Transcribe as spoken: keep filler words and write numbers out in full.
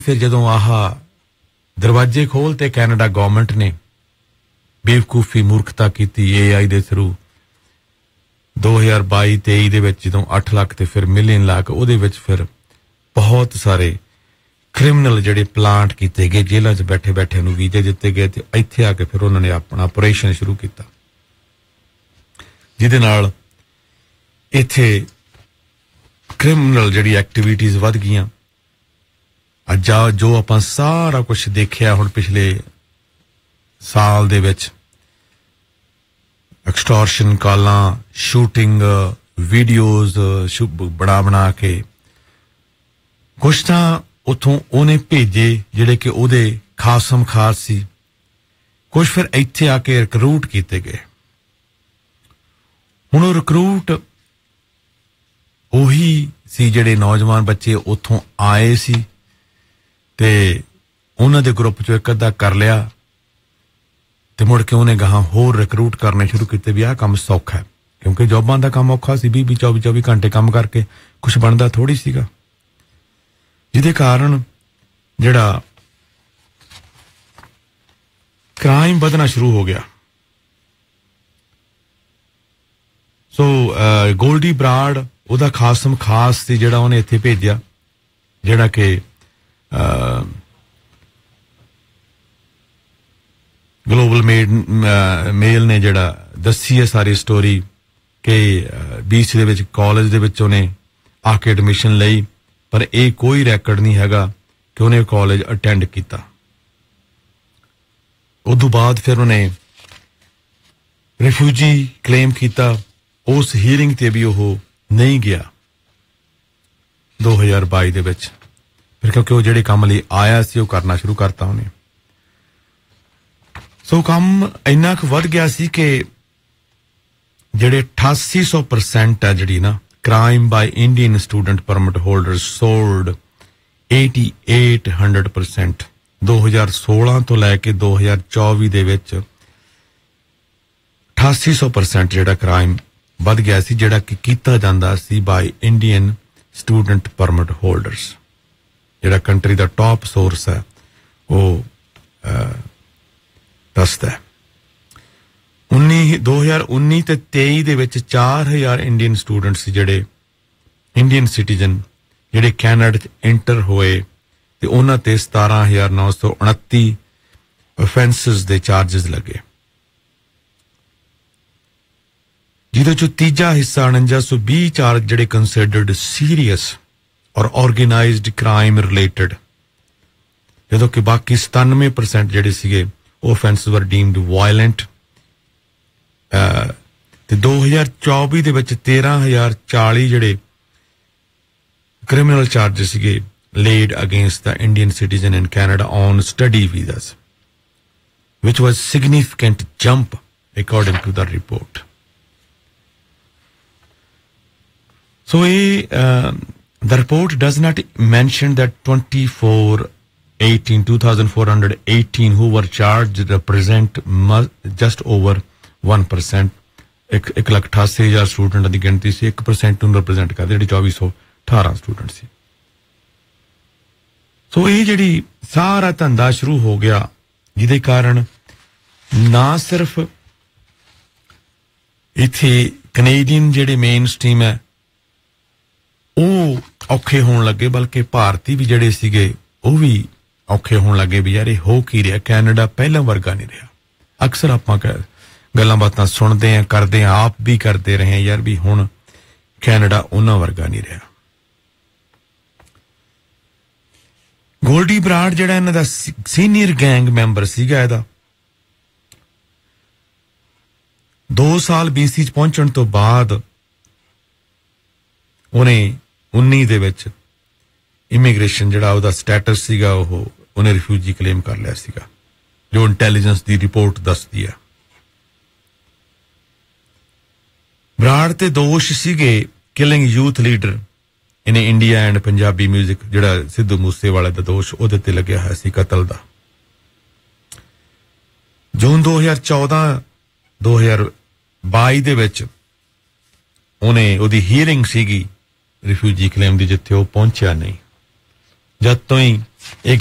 फिर जदों आह दरवाजे खोलते कैनेडा गवर्नमेंट ने बेवकूफी मूर्खता की ए आई दे थ्रू दो हज़ार बाई तेई दे विच जदों अठ लाख ते फिर मिलियन लाख उहदे विच फिर बहुत सारे क्रिमिनल जिहड़े प्लांट कीते गए जेलां च बैठे बैठे नूं वीजे दित्ते गए ते इत्थे आके फिर उन्होंने अपना ऑपरेशन शुरू कीता जिहदे नाल इत्थे क्रिमिनल जिहड़ी एक्टिविटीज वध गईयां अज जो आपां सारा कुछ देखिया हुण पिछले साल दे विच एक्सटॉर्शन कॉलां शूटिंग वीडियोज बना बना के कुछ तां उथों उन्हें भेजे जिहड़े कि उहदे खासम खास सी कुछ फिर इत्थे आके रिक्रूट कीते गए हुण ओह रिक्रूट ओही सी जिहड़े नौजवान बच्चे उथों आए सी ते उन्हां दे ग्रुप चों इक अद्धा कर लिया ते मुड़ के उन्हें गहां होर रिक्रूट करने शुरू कीते भी आह काम सौखा है क्योंकि जॉबां दा काम औखा सी बीह बीह चौबी चौबी घंटे काम करके कुछ बनदा थोड़ी सीगा जिहदे कारण जिहड़ा क्राइम बधना शुरू हो गया सो so, गोल्डी ब्राड उहदा खासम खास सी जिहड़ा उहने इत्थे भेजिया जिहड़ा कि ग्लोबल मेड मेल ने जिहड़ा दस्सी है सारी स्टोरी कि बीच दे विच कॉलेज दे विच उहने आके एडमिशन लई पर यह कोई रैकॉर्ड नहीं हैगा कि उन्हें कॉलेज अटेंड किया उदों बाद फिर उन्हें रिफ्यूजी क्लेम किया उस हीयरिंग ते भी वह नहीं गया दो हज़ार बाई दे विच फिर क्योंकि वह जिहड़े काम लई आया सी वह करना शुरू करता उन्हें सो काम इन्ना क वध गया सी कि जिहड़े अठासी सौ परसेंट है जिहड़ी ना crime by Indian student permit holders sold eighty-eight hundred percent दो हज़ार सोलह तो लैके दो हज़ार चौबीस दे विच अठासी सौ परसेंट जिहड़ा क्राइम वध गया सी जिहड़ा कि कीता जांदा सी by Indian student permit holders जिहड़ा कंट्री दा टॉप सोर्स है वो दसदा है दो हज़ार उन्नीस ते तेईस दे विच चार हज़ार इंडियन स्टूडेंट्स जिहड़े इंडियन सिटीजन जिहड़े कैनेडा च एंटर होए ते उन्हां ते सतारह हज़ार नौ सौ उनतीस ऑफेंसेस दे चार्जेस लगे जिहदे चों तीजा हिस्सा उनंजा सौ बीस चार्ज जिहड़े कंसिडर्ड सीरीयस और ऑर्गेनाइज्ड क्राइम रिलेटेड जदों कि बाकी सतानवे परसेंट जिहड़े सीगे ऑफेंसेस वर डीम्ड वायलेंट ते दो हज़ार चौबीस दे विच तेरह हज़ार चालीस जिहड़े क्रिमिनल चार्जेस सीगे laid against the Indian citizen in Canada on study visas, which was significant jump according to the report. So uh, the report does not mention that twenty-four eighteen two thousand four hundred eighteen who were charged represent just over one percent. एक एक लाख अठासी हजार student की गिनती से एक percent ਨੂੰ represent करते जिहड़ी चौबीस सौ अठारह स्टूडेंट सी सो ये जिहड़ी सारा धंधा शुरू हो गया जिहदे कारण ना सिर्फ इत्थे कनेडियन जिहड़े मेन स्ट्रीम है ਉਹ ਔਖੇ ਹੋਣ ਲੱਗੇ ਬਲਕਿ ਭਾਰਤੀ ਵੀ ਜਿਹੜੇ ਸੀਗੇ ਉਹ ਵੀ ਔਖੇ ਹੋਣ ਲੱਗੇ ਵੀ ਯਾਰ ਇਹ ਹੋ ਕੀ ਰਿਹਾ ਕੈਨੇਡਾ ਪਹਿਲਾਂ ਵਰਗਾ ਨਹੀਂ ਰਿਹਾ ਅਕਸਰ ਆਪਾਂ ਗੱਲਾਂ ਬਾਤਾਂ ਸੁਣਦੇ ਆਂ ਕਰਦੇ ਆਂ ਆਪ ਵੀ ਕਰਦੇ ਰਹੇ ਆਂ ਯਾਰ ਵੀ ਹੁਣ ਕੈਨੇਡਾ ਉਹਨਾਂ ਵਰਗਾ ਨਹੀਂ ਰਿਹਾ ਗੋਲਡੀ ਬਰਾਡ ਜਿਹੜਾ ਇਹਨਾਂ ਦਾ ਸੀਨੀਅਰ ਗੈਂਗ ਮੈਂਬਰ ਸੀਗਾ ਇਹਦਾ ਦੋ ਸਾਲ ਬੀਸੀ ਚ ਪਹੁੰਚਣ ਤੋਂ ਬਾਅਦ ਉਹਨੇ उन्नीस ਦੇ ਵਿੱਚ ਇਮੀਗ੍ਰੇਸ਼ਨ ਜਿਹੜਾ ਉਹਦਾ ਸਟੇਟਸ ਸੀਗਾ ਉਹ ਉਹਨੇ ਰਿਫਿਊਜੀ ਕਲੇਮ ਕਰ ਲਿਆ ਸੀਗਾ ਜੋ ਇੰਟੈਲੀਜੈਂਸ ਦੀ ਰਿਪੋਰਟ ਦੱਸਦੀ ਹੈ ਬਰਾੜ ਤੇ ਦੋਸ਼ ਸੀਗੇ killing youth leader in India and Punjabi 뮤직 ਜਿਹੜਾ ਸਿੱਧੂ ਮੂਸੇਵਾਲੇ ਦਾ ਦੋਸ਼ ਉਹਦੇ ਤੇ ਲੱਗਿਆ ਹੋਇਆ ਸੀ ਕਤਲ ਦਾ ਜੂਨ ਦੋ ਹਜ਼ਾਰ ਚੌਦਾਂ ਦੋ ਹਜ਼ਾਰ ਬਾਈ ਦੇ ਵਿੱਚ ਉਹਨੇ ਉਹਦੀ ਹੀਅਰਿੰਗ ਸੀਗੀ रिफ्यूजी क्लेम दी जिथे वो पहुंचा नहीं जद तो ही ਇਹ